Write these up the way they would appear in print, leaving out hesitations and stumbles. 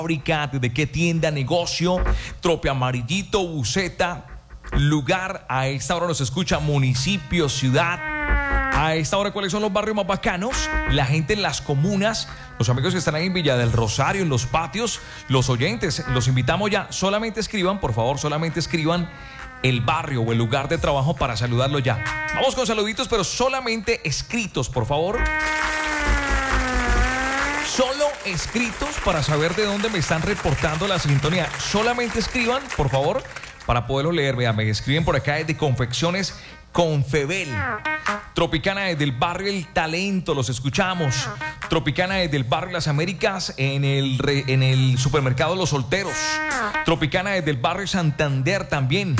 fábrica, desde qué tienda, negocio, Trope Amarillito, Buceta, lugar. A esta hora nos escucha municipio, ciudad. A esta hora, ¿cuáles son los barrios más bacanos? La gente en las comunas, los amigos que están ahí en Villa del Rosario, en los patios, los oyentes, los invitamos ya. Solamente escriban, por favor, solamente escriban el barrio o el lugar de trabajo para saludarlo ya. Vamos con saluditos, pero solamente escritos, por favor. Solo escritos para saber de dónde me están reportando la sintonía. Solamente escriban, por favor, para poderlo leer. Vean, me escriben por acá desde Confecciones Confebel. Tropicana desde el barrio El Talento, los escuchamos. Tropicana desde el barrio Las Américas, en el supermercado Los Solteros. Tropicana desde el barrio Santander también.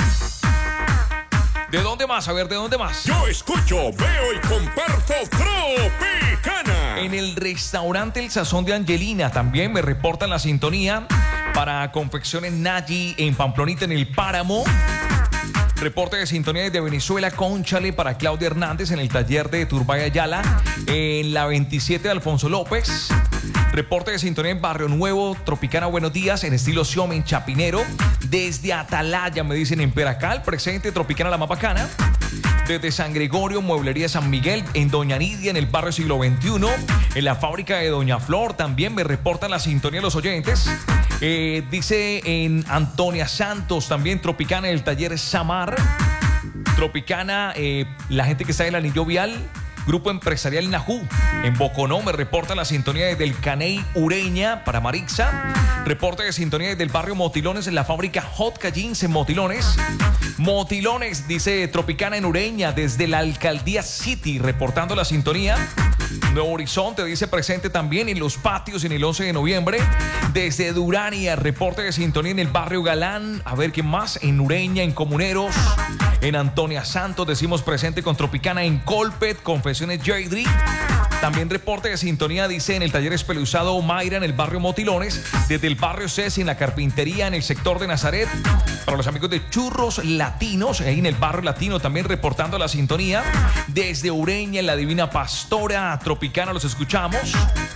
¿De dónde más? A ver, ¿de dónde más? Yo escucho, veo y comparto Tropicana. En el restaurante El Sazón de Angelina también me reportan la sintonía. Para Confecciones Nagy en Pamplonita, en el Páramo. Reporte de sintonía desde Venezuela, Cónchale, para Claudia Hernández en el taller de Turbay Ayala, en la 27 de Alfonso López. Reporte de sintonía en Barrio Nuevo, Tropicana, buenos días, en estilo Xiome, en Chapinero. Desde Atalaya, me dicen en Peracal, presente, Tropicana la más bacana. Desde San Gregorio, Mueblería San Miguel, en Doña Nidia, en el barrio Siglo XXI. En la fábrica de Doña Flor también me reportan la sintonía de los oyentes. Dice en Antonia Santos, también Tropicana, en el taller Samar. Tropicana, la gente que está en el anillo vial. Grupo Empresarial Najú, en Boconó, me reporta la sintonía desde el Caney Ureña para Marixa. Reporte de sintonía desde el barrio Motilones, en la fábrica Hot Jeans en Motilones. Motilones, dice Tropicana en Ureña, desde la Alcaldía City, reportando la sintonía. Nuevo Horizonte, dice presente también en los patios en el 11 de noviembre. Desde Durania, reporte de sintonía en el barrio Galán. A ver qué más, en Ureña, en Comuneros. En Antonia Santos, decimos presente con Tropicana en Colpet, Confesiones Jaydri. También reporte de sintonía, dice en el taller Espeluzado Mayra, en el barrio Motilones. Desde el barrio Ceci, en la carpintería, en el sector de Nazaret. Para los amigos de Churros Latinos, ahí en el barrio Latino, también reportando la sintonía. Desde Ureña, en la Divina Pastora, Tropicana, los escuchamos.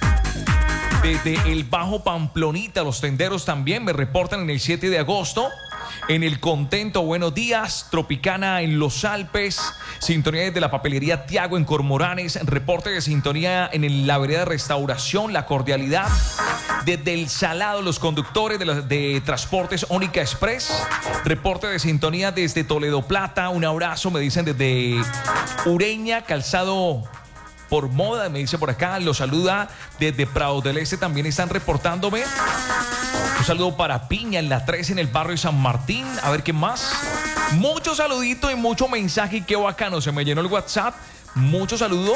Desde el Bajo Pamplonita, los tenderos también me reportan en el 7 de agosto. En el Contento, buenos días. Tropicana en Los Alpes. Sintonía desde la papelería Tiago en Cormoranes. Reporte de sintonía en la vereda de Restauración, La Cordialidad. Desde el Salado, los conductores de Transportes Ónica Express. Reporte de sintonía desde Toledo Plata. Un abrazo, me dicen desde Ureña, Calzado por Moda, me dice por acá. Los saluda desde Prado del Este, también están reportándome. Un saludo para Piña en la 3 en el barrio de San Martín. A ver qué más. Muchos saluditos y mucho mensaje. Y qué bacano. Se me llenó el WhatsApp. Mucho saludo.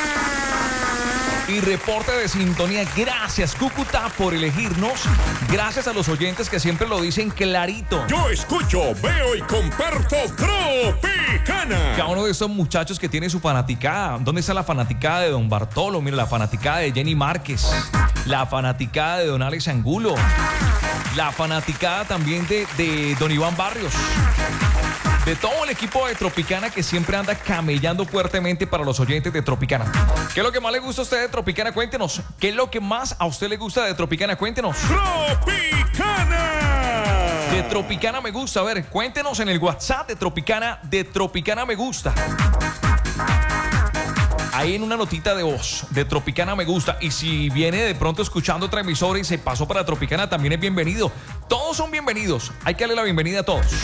Y reporte de sintonía. Gracias, Cúcuta, por elegirnos. Gracias a los oyentes que siempre lo dicen clarito. Yo escucho, veo y comparto Tropicana. Cada uno de estos muchachos que tiene su fanaticada. ¿Dónde está la fanaticada de Don Bartolo? Mira, la fanaticada de Jenny Márquez. La fanaticada de Don Alex Angulo. La fanaticada también de Don Iván Barrios. De todo el equipo de Tropicana que siempre anda camellando fuertemente para los oyentes de Tropicana. ¿Qué es lo que más le gusta a usted de Tropicana? Cuéntenos. ¿Qué es lo que más a usted le gusta de Tropicana? Cuéntenos. ¡Tropicana! De Tropicana me gusta. A ver, cuéntenos en el WhatsApp de Tropicana. De Tropicana me gusta. Ahí en una notita de voz, de Tropicana me gusta. Y si viene de pronto escuchando otra emisora y se pasó para Tropicana, también es bienvenido. Todos son bienvenidos. Hay que darle la bienvenida a todos.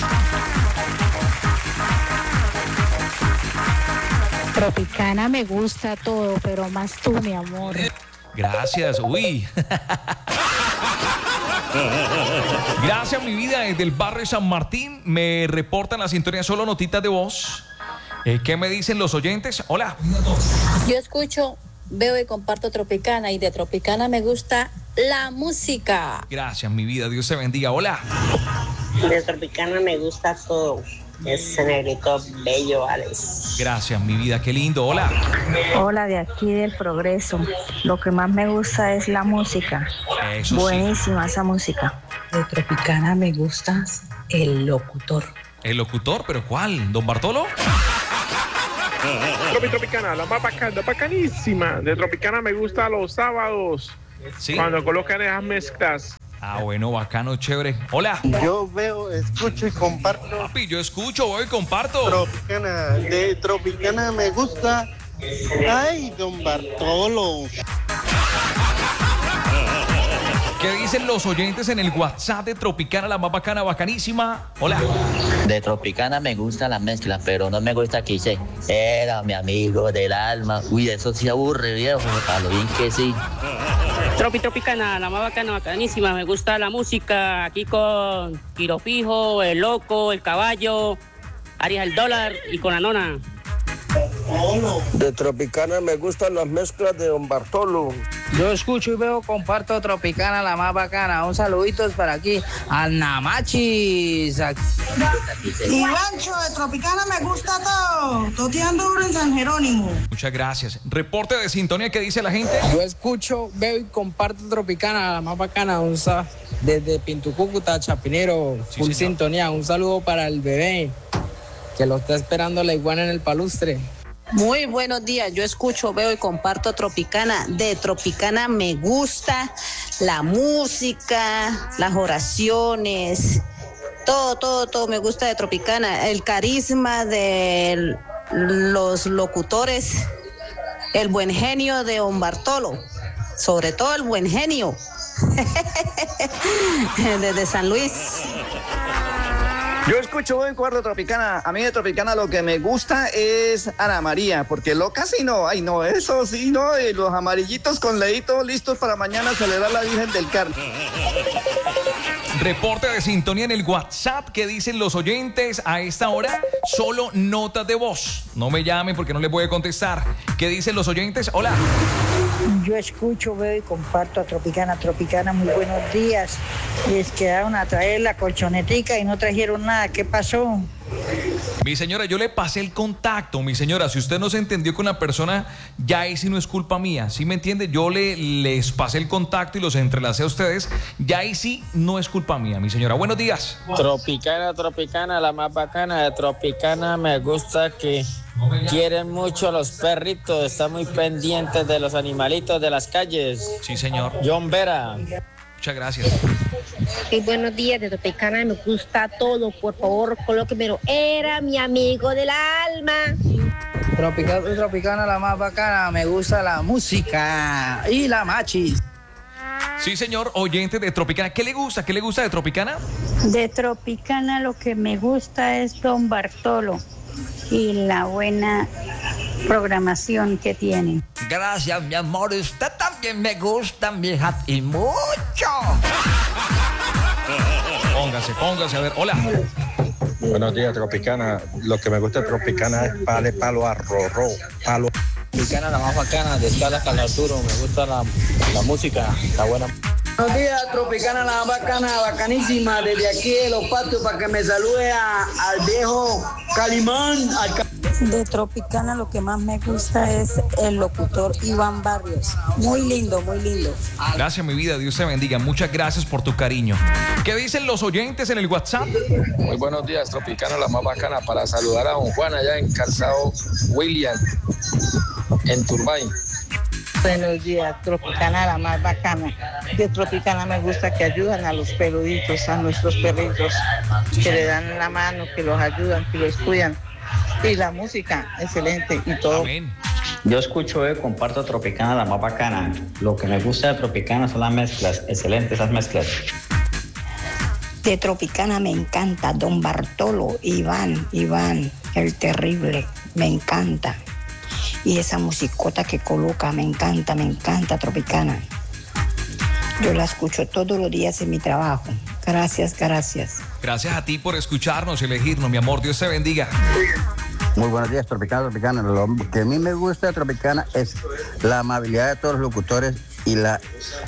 Tropicana me gusta todo, pero más tú, mi amor. Gracias, uy. Gracias, mi vida. Desde el barrio San Martín me reportan la sintonía, solo notitas de voz. ¿Qué me dicen los oyentes? Hola. Yo escucho, veo y comparto Tropicana, y de Tropicana me gusta la música. Gracias, mi vida. Dios te bendiga. Hola. De Tropicana me gusta todo. Ese negrito bello, Alex. Gracias, mi vida. Qué lindo. Hola. Hola, de aquí del Progreso. Lo que más me gusta es la música. Eso buenísima esa música. De Tropicana me gusta el locutor. ¿El locutor? ¿Pero cuál? ¿Don Bartolo? Tropicana, la más bacana, bacanísima. De Tropicana me gusta los sábados. Sí. Cuando colocan esas mezclas Ah, bueno, bacano, chévere. Hola. Yo veo, escucho y comparto. Papi, yo escucho, voy y comparto. Tropicana. De Tropicana me gusta. Ay, don Bartolo. ¿Qué dicen los oyentes en el WhatsApp de Tropicana, la más bacana, bacanísima? Hola. De Tropicana me gusta la mezcla, pero no me gusta que dice, era mi amigo del alma. Uy, eso sí aburre, viejo, a lo bien que sí. Tropicana, la más bacana, bacanísima. Me gusta la música aquí con Tiro Fijo, El Loco, El Caballo, Arias el Dólar y con la Nona. De Tropicana me gustan las mezclas de don Bartolo. Yo escucho y veo, comparto Tropicana, la más bacana. Un saludito para aquí al Namachis. Y Bancho, de Tropicana me gusta todo. Toteando duro en San Jerónimo. Muchas gracias. Reporte de sintonía, ¿qué dice la gente? Yo escucho, veo y comparto Tropicana, la más bacana. Desde Pintucúcuta, Chapinero, Sí, full señor. sintonía. Un saludo para el bebé, que lo está esperando la iguana en el palustre. Muy buenos días, yo escucho, veo y comparto Tropicana. De Tropicana me gusta la música, las oraciones, todo me gusta de Tropicana. El carisma de los locutores, el buen genio de don Bartolo, sobre todo el buen genio, desde San Luis. Yo escucho buen cuarto Tropicana. A mí de Tropicana lo que me gusta es Ana María, porque loca sí no, ay no, eso sí no, y los amarillitos con leíto listos para mañana celebrar la Virgen del Carmen. Reporte de sintonía en el WhatsApp, ¿qué dicen los oyentes a esta hora? Solo notas de voz. No me llamen porque no les voy a contestar. ¿Qué dicen los oyentes? Hola. Yo escucho, veo y comparto a Tropicana. Tropicana, muy buenos días. Les quedaron a traer la colchonetica y no trajeron nada. ¿Qué pasó? Mi señora, yo le pasé el contacto, mi señora. Si usted no se entendió con una persona, ya ahí sí no es culpa mía. ¿Sí me entiende? Yo les pasé el contacto y los entrelacé a ustedes. Ya ahí sí no es culpa mía, mi señora. Buenos días. Tropicana, la más bacana. De Tropicana me gusta que quieren mucho a los perritos. Están muy pendientes de los animalitos de las calles. Sí, señor. John Vera. Muchas gracias. Y buenos días, de Tropicana me gusta todo, por favor, colóquemelo. Era mi amigo del alma. Tropicana, la más bacana, me gusta la música y la machis. Sí, señor, oyente de Tropicana. ¿Qué le gusta? ¿Qué le gusta de Tropicana? De Tropicana lo que me gusta es don Bartolo y la buena programación que tiene. Gracias, mi amor. Usted también me gusta, mija, y mucho. Póngase, a ver, hola. Buenos días, Tropicana. Lo que me gusta de Tropicana es palo arroró, palo. Tropicana, la más bacana. De Escala Arturo. Me gusta la música, la buena. Buenos días, Tropicana, la más bacana, bacanísima. Desde aquí de Los Patios para que me salude al viejo Calimán. De Tropicana lo que más me gusta es el locutor Iván Barrios. Muy lindo, muy lindo. Gracias, mi vida. Dios te bendiga. Muchas gracias por tu cariño. ¿Qué dicen los oyentes en el WhatsApp? Muy buenos días, Tropicana, la más bacana, para saludar a don Juan allá en Calzado William, en Turbay. Buenos días, Tropicana, la más bacana. De Tropicana me gusta que ayudan a los peluditos, a nuestros perritos, que le dan la mano, que los ayudan, que los cuidan. Y la música, excelente, y todo. Amén. Yo escucho y comparto Tropicana, la más bacana. Lo que me gusta de Tropicana son las mezclas, excelentes esas mezclas. De Tropicana me encanta don Bartolo, Iván, el terrible, me encanta. Y esa musicota que coloca, me encanta Tropicana. Yo la escucho todos los días en mi trabajo. Gracias. Gracias a ti por escucharnos y elegirnos, mi amor. Dios te bendiga. Muy buenos días, Tropicana. Lo que a mí me gusta de Tropicana es la amabilidad de todos los locutores y la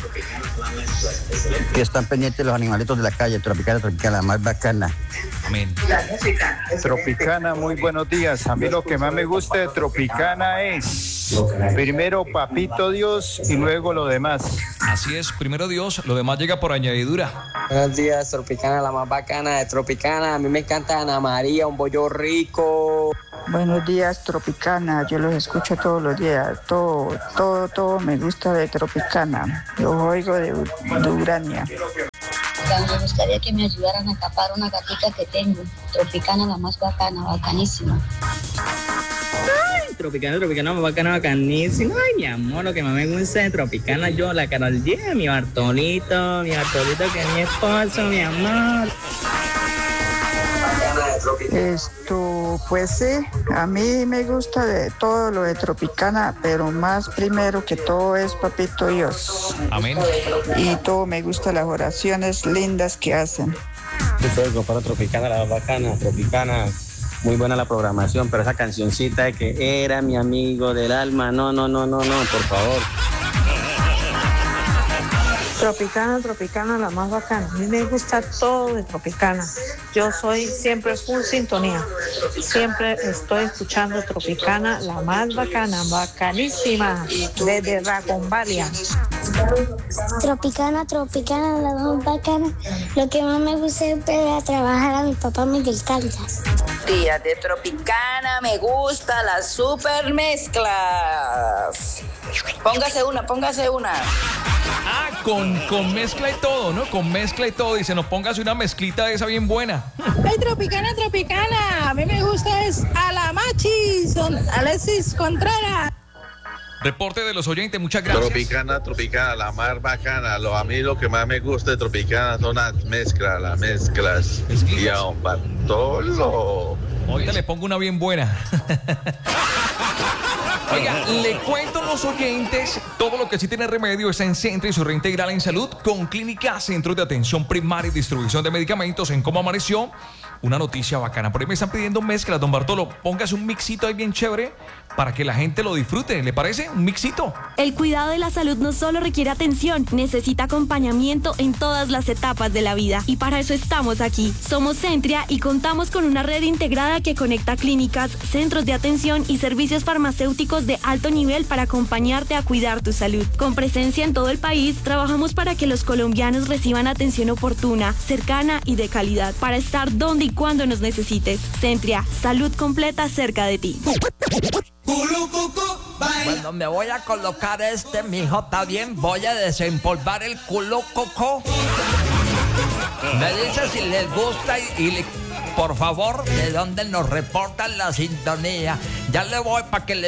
que están pendientes de los animalitos de la calle. Tropicana, la más bacana. Amén. Tropicana, muy buenos días. A mí lo que más me gusta de Tropicana es primero Papito Dios y luego lo demás. Así es, primero Dios, lo demás llega por añadidura. Buenos días, Tropicana, la más bacana de Tropicana. A mí me encanta Ana María, un bollo rico. Buenos días, Tropicana. Yo los escucho todos los días. Todo me gusta de Tropicana. Los oigo de Urania. Oiga, me gustaría que me ayudaran a tapar una gatita que tengo. Tropicana, la más bacana, bacanísima. Ay, Tropicana, más bacana, bacanísima. Ay, mi amor, lo que más me gusta de Tropicana, yo, la Karol G, mi Bartolito, que es mi esposo, mi amor. Pues sí, a mí me gusta de todo lo de Tropicana, pero más primero que todo es Papito Dios. Amén. Y todo me gusta las oraciones lindas que hacen. Yo para Tropicana, la bacana, Tropicana. Muy buena la programación, pero esa cancioncita de que era mi amigo del alma, no, por favor. Tropicana, la más bacana. A mí me gusta todo de Tropicana. Yo soy siempre full sintonía. Siempre estoy escuchando Tropicana, la más bacana, bacanísima, desde Racombalia. Tropicana, la más bacana. Lo que más me gusta es ver a trabajar a mi papá Miguel Caldas. Días de Tropicana, me gusta las super mezclas. Póngase una. Ah, con mezcla y todo, ¿no? Con mezcla y todo. Dice, nos póngase una mezclita de esa bien buena. Ay, Tropicana. A mí me gusta es a la Machis, Alexis Contreras. Reporte de los oyentes, muchas gracias. Tropicana, la más bacana. A mí lo que más me gusta de Tropicana son las mezclas. Y a don Bartolo. Ahorita le pongo una bien buena. Oiga, le cuento a los oyentes, todo lo que sí tiene remedio está en Centro y su reintegral en salud con Clínica Centro de Atención Primaria y Distribución de Medicamentos en Cómo Amaneció. Una noticia bacana. Por ahí me están pidiendo mezclas, don Bartolo. Póngase un mixito ahí bien chévere para que la gente lo disfrute. ¿Le parece? Un mixito. El cuidado de la salud no solo requiere atención, necesita acompañamiento en todas las etapas de la vida. Y para eso estamos aquí. Somos Centria y contamos con una red integrada que conecta clínicas, centros de atención y servicios farmacéuticos de alto nivel para acompañarte a cuidar tu salud. Con presencia en todo el país, trabajamos para que los colombianos reciban atención oportuna, cercana y de calidad, para estar donde y cuando nos necesites. Centria, salud completa cerca de ti. Bueno, me voy a colocar mijo, está bien. Voy a desempolvar el culo coco. Me dice si les gusta y por favor, de dónde nos reportan la sintonía. Ya le voy para que le